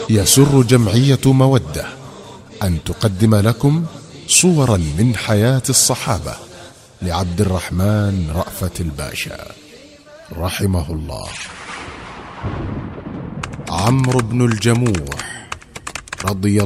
يسر جمعية مودة أن تقدم لكم صورا من حياة الصحابة لعبد الرحمن رأفت الباشا رحمه الله. عمرو بن الجموح رضي